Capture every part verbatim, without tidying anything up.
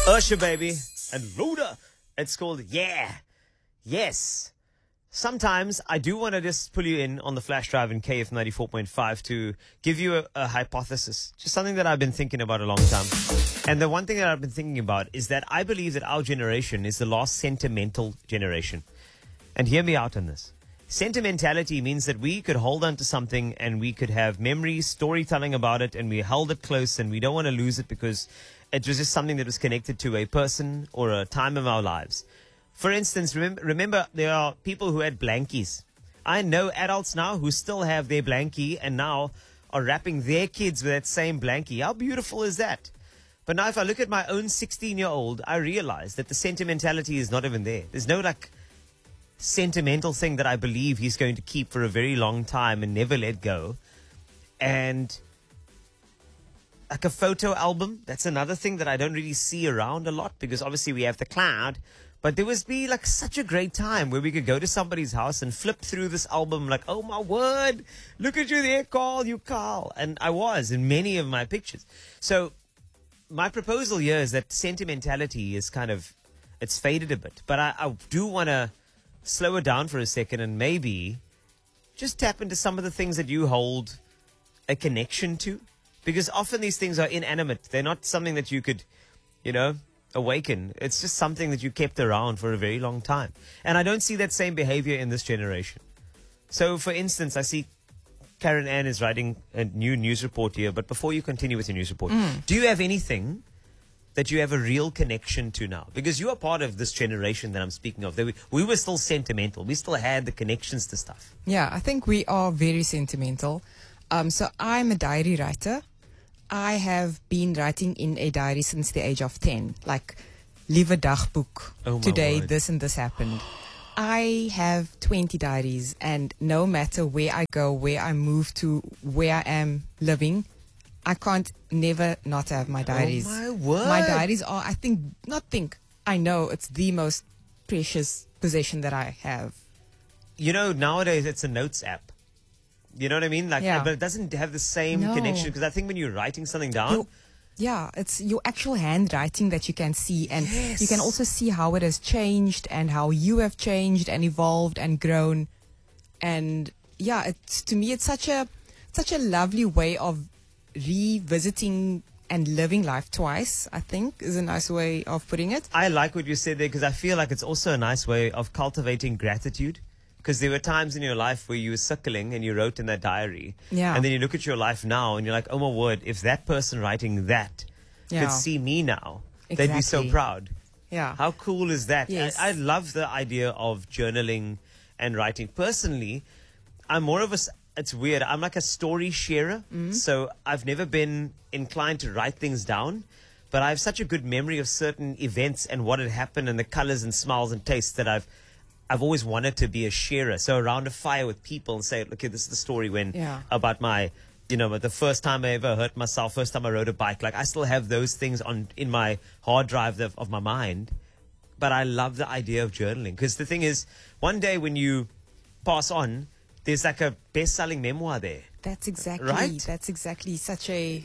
Usher, baby, and Luda. It's called Yeah. Yes. Sometimes I do want to just pull you in on the flash drive in K F ninety-four point five to give you a, a hypothesis, just something that I've been thinking about a long time. And the one thing that I've been thinking about is that I believe that our generation is the last sentimental generation. And hear me out on this. Sentimentality means that we could hold on to something and we could have memories, storytelling about it, and we held it close and we don't want to lose it because it was just something that was connected to a person or a time of our lives. For instance, remember, remember there are people who had blankies. I know adults now who still have their blankie and now are wrapping their kids with that same blankie. How beautiful is that? But now if I look at my own sixteen-year-old, I realize that the sentimentality is not even there. There's no like sentimental thing that I believe he's going to keep for a very long time and never let go. And like a photo album, that's another thing that I don't really see around a lot because obviously we have the cloud. But there would be like such a great time where we could go to somebody's house and flip through this album like, oh my word, look at you there, Carl, you Carl. And I was in many of my pictures. So my proposal here is that sentimentality is kind of, it's faded a bit. But I, I do want to slow it down for a second and maybe just tap into some of the things that you hold a connection to. Because often these things are inanimate. They're not something that you could, you know, awaken. It's just something that you kept around for a very long time. And I don't see that same behavior in this generation. So, for instance, I see Karen Ann is writing a new news report here. But before you continue with your news report, mm. do you have anything that you have a real connection to now? Because you are part of this generation that I'm speaking of. We, we were still sentimental. We still had the connections to stuff. Yeah, I think we are very sentimental. Um, so I'm a diary writer. I have been writing in a diary since the age of ten. Like, live a dagboek. Oh, Today, word. this and this happened. I have twenty diaries, and no matter where I go, where I move to, where I am living, I can't never not have my diaries. Oh, my word. My diaries are, I think, not think, I know it's the most precious possession that I have. You know, nowadays it's a notes app. You know what I mean? Like, yeah. But it doesn't have the same no. connection because I think when you're writing something down... You're, yeah, it's your actual handwriting that you can see. And yes. you can also see how it has changed and how you have changed and evolved and grown. And yeah, it's, to me, it's such a such a lovely way of revisiting and living life twice, I think, is a nice way of putting it. I like what you said there because I feel like it's also a nice way of cultivating gratitude. Because there were times in your life where you were suckling and you wrote in that diary. Yeah. And then you look at your life now and you're like, oh my word, if that person writing that yeah. could see me now, exactly. they'd be so proud. Yeah. How cool is that? Yes. I, I love the idea of journaling and writing. Personally, I'm more of a, it's weird, I'm like a story sharer. Mm-hmm. So I've never been inclined to write things down. But I have such a good memory of certain events and what had happened and the colors and smells and tastes that I've I've always wanted to be a sharer. So around a fire with people and say, okay, this is the story when yeah. about my, you know, the first time I ever hurt myself, first time I rode a bike. Like I still have those things on in my hard drive of, of my mind. But I love the idea of journaling. Because the thing is, one day when you pass on, there's like a best-selling memoir there. That's exactly, right? That's exactly such a,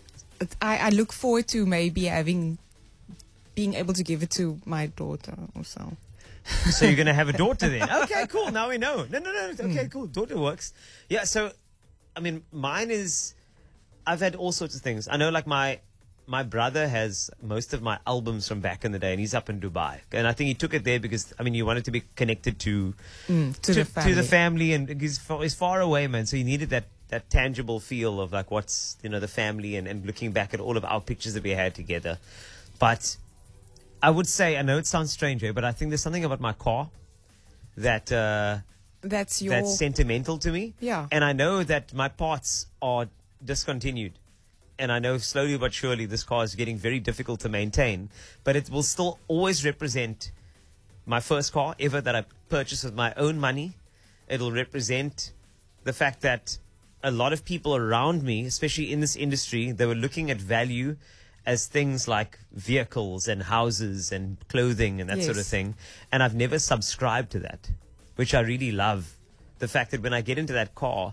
I, I look forward to maybe having, being able to give it to my daughter or so. So you're going to have a daughter then? Okay, cool. Now we know. No, no, no. Okay, cool. Daughter works. Yeah, so, I mean, mine is, I've had all sorts of things. I know, like, my my brother has most of my albums from back in the day, and he's up in Dubai. And I think he took it there because, I mean, you wanted to be connected to, mm, to, to, the family. to the family. And he's far, he's far away, man. So he needed that, that tangible feel of, like, what's, you know, the family and, and looking back at all of our pictures that we had together. But I would say, I know it sounds strange, eh, but I think there's something about my car that uh, that's your that's sentimental to me. Yeah. And I know that my parts are discontinued. And I know slowly but surely this car is getting very difficult to maintain. But it will still always represent my first car ever that I purchased with my own money. It'll represent the fact that a lot of people around me, especially in this industry, they were looking at value as things like vehicles and houses and clothing and that yes. sort of thing. And I've never subscribed to that, which I really love. The fact that when I get into that car,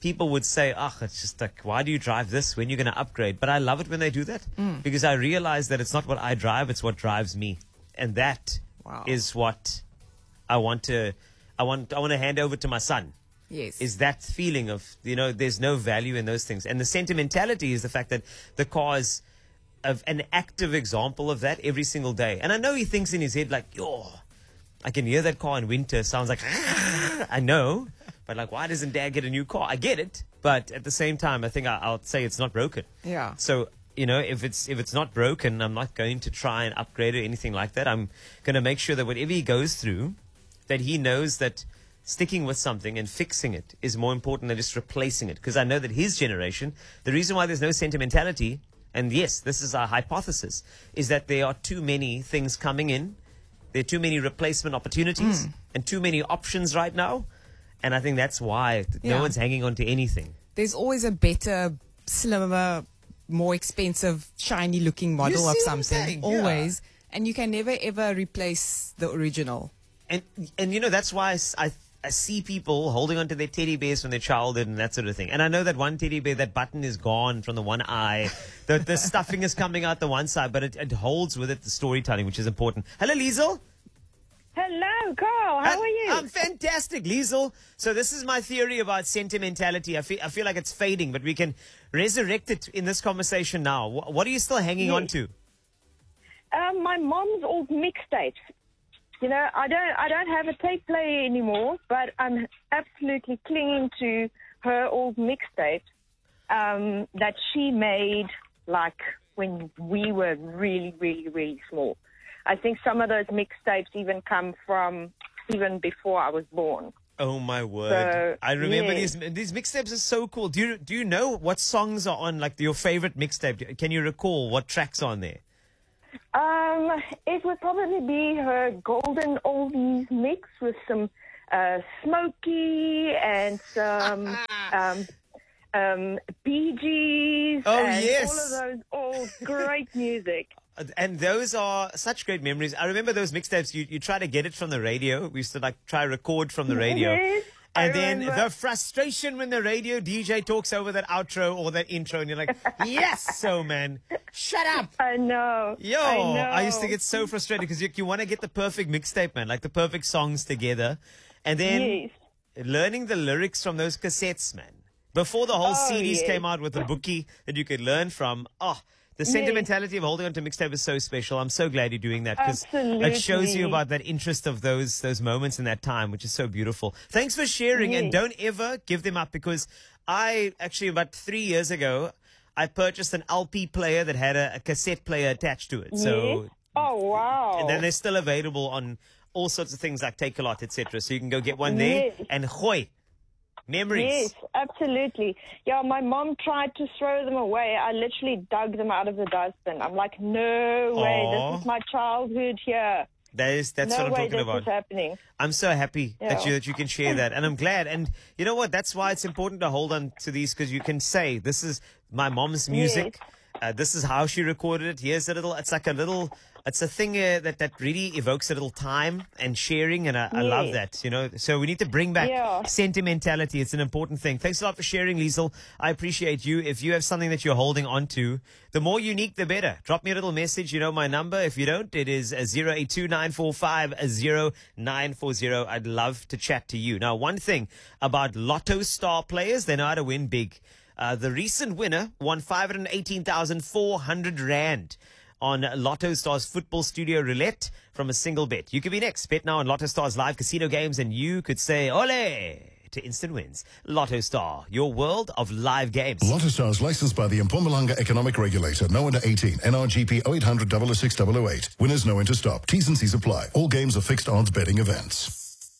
people would say, "Ah, it's just like, why do you drive this when you're going to upgrade?" But I love it when they do that because I realize that it's not what I drive; it's what drives me, and that Wow. is what I want to. I want. I want to hand over to my son. Yes. Is that feeling of, you know, there's no value in those things. And the sentimentality is the fact that the car is of an active example of that every single day. And I know he thinks in his head like, yo, I can hear that car in winter. Sounds like, I know. But like, why doesn't Dad get a new car? I get it. But at the same time, I think I, I'll say it's not broken. Yeah. So, you know, if it's if it's not broken, I'm not going to try and upgrade it or anything like that. I'm going to make sure that whatever he goes through, that he knows that sticking with something and fixing it is more important than just replacing it. Because I know that his generation, the reason why there's no sentimentality, and yes, this is our hypothesis, is that there are too many things coming in. There are too many replacement opportunities and too many options right now. And I think that's why th- no Yeah. one's hanging on to anything. There's always a better, slimmer, more expensive, shiny looking model see of what I'm something. saying? Yeah. Always. And you can never ever replace the original. And, and you know, that's why I, s- I- I see people holding onto their teddy bears from their childhood and that sort of thing. And I know that one teddy bear, that button is gone from the one eye. The, the stuffing is coming out the one side, but it, it holds with it the storytelling, which is important. Hello, Liesel. Hello, Carl. How are you? I'm fantastic, Liesel. So this is my theory about sentimentality. I feel, I feel like it's fading, but we can resurrect it in this conversation now. What, what are you still hanging on Yes. to? um, my mom's old mixtapes. You know, I don't, I don't have a tape player anymore, but I'm absolutely clinging to her old mixtapes um, that she made, like when we were really, really, really small. I think some of those mixtapes even come from even before I was born. Oh my word! So, I remember yes. these these mixtapes are so cool. Do you do you know what songs are on like your favorite mixtape? Can you recall what tracks are on there? Um, it would probably be her golden oldies mix with some uh, Smokey and some um, um, Bee Gees Oh, and yes. all of those old great music. Uh, And those are such great memories. I remember those mixtapes. You you try to get it from the radio. We used to like try record from the radio. Yes, I And then remember. the frustration when the radio D J talks over that outro or that intro, and you're like, yes, so man, shut up. I know. Yo, I know. I used to get so frustrated because you, you want to get the perfect mixtape, man, like the perfect songs together. And then Yes. learning the lyrics from those cassettes, man. Before the whole Oh, C Ds yes. came out with a bookie that you could learn from. Oh, the sentimentality of holding on to mixtape is so special. I'm so glad you're doing that because it shows you Absolutely. about that interest of those those moments in that time, which is so beautiful. Thanks for sharing, and Yes. don't ever give them up because I actually about three years ago I purchased an L P player that had a, a cassette player attached to it. So Yes. Oh, wow. and then they're still available on all sorts of things like Takealot, et cetera. So you can go get one there Yes. and hoy, memories. Yes, absolutely. Yeah, my mom tried to throw them away. I literally dug them out of the dustbin. I'm like, no way, Aw. this is my childhood here. That is that's no what I'm way talking this about. is happening. I'm so happy that Yeah. you that you can share that, and I'm glad. And you know what? That's why it's important to hold on to these because you can say, "This is my mom's music. Uh, this is how she recorded it. Here's a little. It's like a little. It's a thing uh, that that really evokes a little time and sharing, and I, I love Yes. that. You know, so we need to bring back Yeah. sentimentality. It's an important thing. Thanks a lot for sharing, Liesel. I appreciate you. If you have something that you're holding on to, the more unique, the better. Drop me a little message. You know my number. If you don't, it is zero eight two nine four five zero nine four zero. I'd love to chat to you. Now, one thing about Lotto Star players, they know how to win big. Uh, the recent winner won five hundred eighteen thousand four hundred rand on Lotto Stars Football Studio Roulette from a single bet. You could be next. Bet now on Lotto Stars live casino games and you could say ole to instant wins. Lotto Star, your world of live games. Lotto Stars licensed by the Mpumalanga Economic Regulator. No under eighteen. N R G P oh eight hundred, double oh six, double oh eight. Winners know when to stop. T's and C's apply. All games are fixed odds betting events.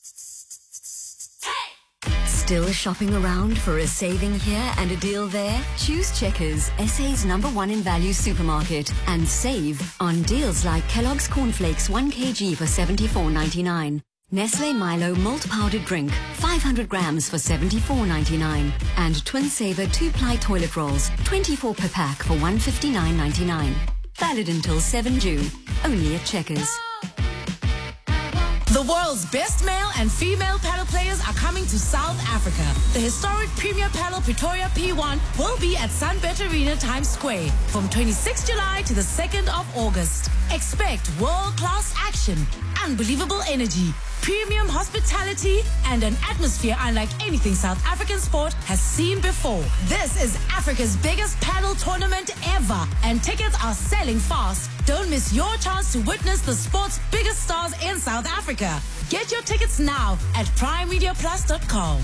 Still shopping around for a saving here and a deal there? Choose Checkers, S A's number one in value supermarket, and save on deals like Kellogg's Cornflakes one kilogram for seventy-four ninety-nine. Nestle Milo malt powdered drink, five hundred grams for seventy-four ninety-nine. And Twin Saver two-ply toilet rolls, twenty-four per pack for one fifty-nine ninety-nine. Valid until seventh of June. Only at Checkers. The world's best male and female paddle players are coming to South Africa. The historic Premier Paddle Pretoria P one will be at Sunbet Arena Times Square from twenty-sixth of July to the second of August. Expect world-class action, unbelievable energy, premium hospitality, and an atmosphere unlike anything South African sport has seen before. This is Africa's biggest paddle tournament ever, and tickets are selling fast. Don't miss your chance to witness the sport's biggest stars in South Africa. Get your tickets now at prime media plus dot com.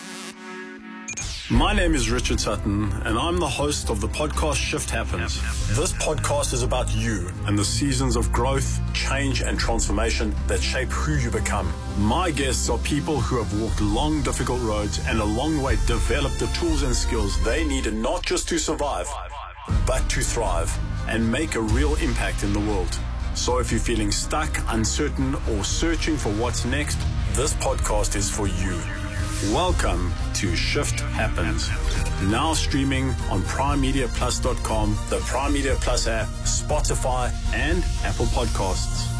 My name is Richard Sutton, and I'm the host of the podcast Shift Happens. This podcast is about you and the seasons of growth, change, and transformation that shape who you become. My guests are people who have walked long, difficult roads and along the way developed the tools and skills they needed not just to survive, but to thrive and make a real impact in the world. So if you're feeling stuck, uncertain, or searching for what's next, this podcast is for you. Welcome to Shift Happens. Now streaming on prime media plus dot com, the Prime Media Plus app, Spotify, and Apple Podcasts.